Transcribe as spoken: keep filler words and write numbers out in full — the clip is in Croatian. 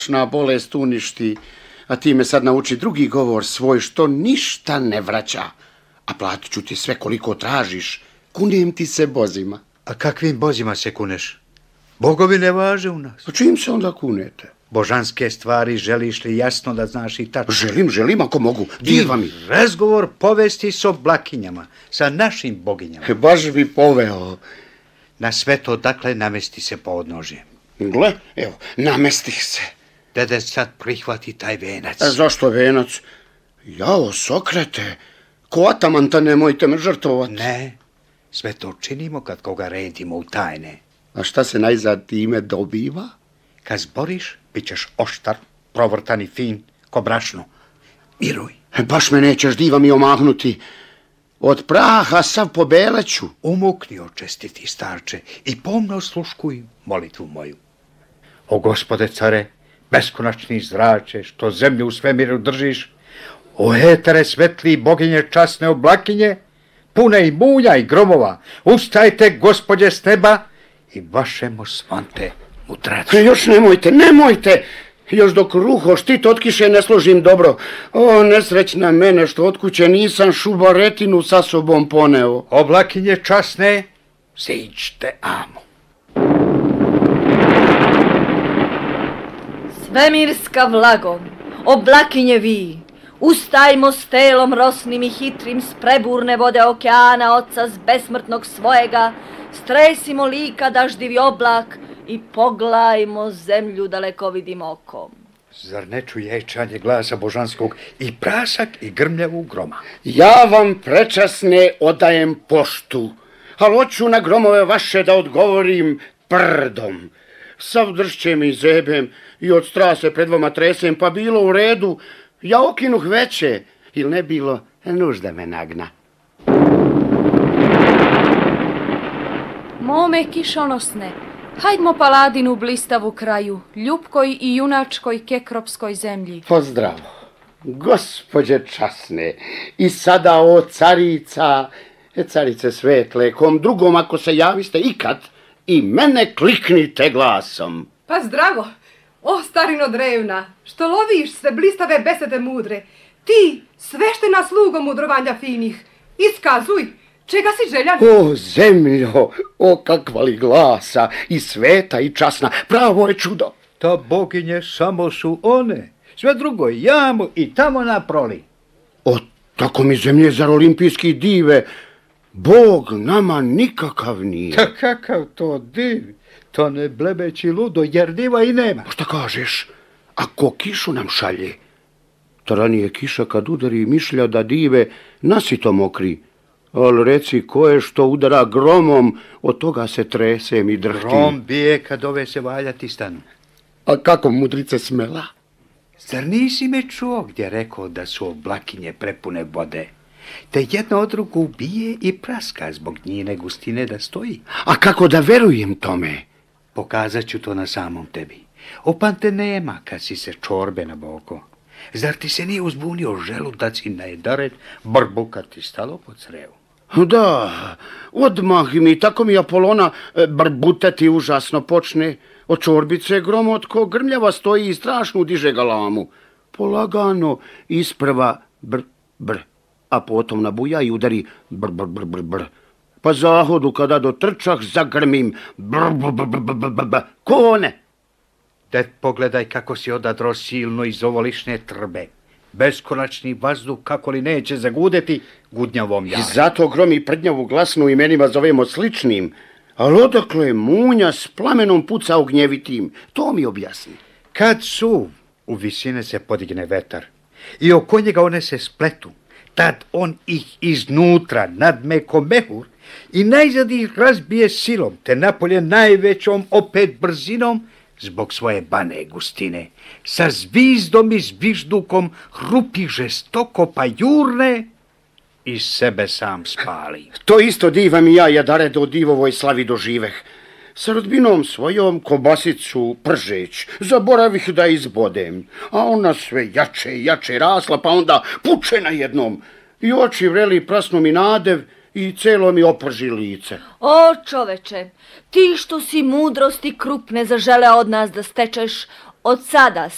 na bolest uništi, a ti me sad nauči drugi govor svoj što ništa ne vraća. A platit ću ti sve koliko tražiš, kunem ti se bozima. A kakvim bozima se kuneš? Bogovi ne važe u nas. A čim se onda kunete? Božanske stvari želiš li jasno da znaš i tačno? Želim, želim ako mogu. Diva mi. Razgovor povesti s oblakinjama, sa našim boginjama. E, baš bi poveo. Na sve to dakle namesti se po odnožje. Gle, evo, namestih se. Dede sad prihvati taj venac. A zašto venac? Jao, Sokrate, ko atamanta nemojte me žrtvovati. Ne, sve to činimo kad koga redimo u tajne. A šta se najzad time dobiva? Kad zboriš, bit ćeš oštar, provrtan i fin, ko brašno. Miruj. E, baš me nećeš, diva mi, omahnuti. Od praha sav pobeleću. Umukni, očestiti starče, i pomno sluškuj molitvu moju. O Gospode care, beskonačni zrače, što zemlju u svemiru držiš, o etere svetli boginje časne oblakinje, pune i munja i gromova, ustajte, Gospodje s neba, i vašemo svante mudraci. E, još nemojte, nemojte! Još dok ruho štit od kiše ne složim dobro. O, nesrećna mene što od kuće nisam šubaretinu sa sobom poneo. Oblakinje časne, siđte amo. Svemirska vlago, oblakinje vi, ustajmo s telom rosnim i hitrim s preburne vode okeana oca s besmrtnog svojega, stresimo lika daždivi oblak i poglajmo zemlju dalekovidim okom. Zar ne čuje ječanje glasa božanskog i prasak i grmljavu groma? Ja vam, prečasne, odajem poštu, ali hoću na gromove vaše da odgovorim prdom. Sav dršće mi zebem i od strase pred vama tresem, pa bilo u redu, ja okinuh veće, ili ne bilo, nužda me nagna. Mome kišonosne, hajdmo paladinu blistavu kraju, ljubkoj i junačkoj kekropskoj zemlji. Pozdravo, gospođe časne, i sada o carica, carice svetle, kom drugom ako se javiste ikad, i mene kliknite glasom. Pa zdravo, o starino drevna, što loviš se blistave besede mudre, ti sveštena slugo mudrovanja finih, iskazuj, čega si željan? O zemljo, o kakva li glasa, i sveta i časna, pravo je čudo. Ta boginje samo su one, sve drugo jamo i tamo naproli. O, tako mi zemlje zar olimpijski dive, Bog nama nikakav nije. Ta kakav to div, to ne blebeći ludo, jer diva i nema. Šta kažeš, ako kišu nam šalje? To ranije kiša kad udari mišlja da dive nasito mokri. Ali reci, ko je što udara gromom, od toga se tresem i drhtim. Grom bije kad ove se valjati stanu. A kako mudrice smela? Zar nisi me čuo gdje rekao da su oblakinje prepune vode? Te jedna od drugu bije i praska zbog njene gustine da stoji. A kako da verujem tome? Pokazat ću to na samom tebi. Opante nema kad si se čorbe na boko. Zar ti se nije uzbunio želudac i najedaret, brbuka ti stalo po crevu? Da, odmah mi, tako mi Apolona brbutati užasno počne. Od čorbice gromotko grmljava stoji i strašnu diže galamu. Polagano isprva br, br, a potom nabuja i udari br, br, br, br, br. Pa zahodu kada dotrčah zagrmim br, br, br, br, br, br, br. Ko ne? Ded, pogledaj kako si odadro silno iz ovolišne trbe. Beskonačni vazduh kako li neće zagudeti gudnjavom jare. I zato gromi prdnjavu glasnu imenima zovemo sličnim. Ali odakle je munja s plamenom puca ognjevitim? To mi objasni. Kad su u visine se podigne vetar i oko njega one se spletu, tad on ih iznutra nadme ko mehur i najzad ih razbije silom, te napolje najvećom opet brzinom, zbog svoje bane gustine, sa zvizdom i zviždukom hrupi žestoko pa jurne i sebe sam spali. To isto divam i ja, jadare, do divovoj slavi doživeh. Sa rodbinom svojom kobasicu pržeć, zaboravih da izbodem, a ona sve jače i jače rasla, pa onda puče na jednom. I oči vreli prasnu mi nadev i celo mi oprži lice. O čoveče, ti što si mudrosti krupne zažele od nas da stečeš, od sada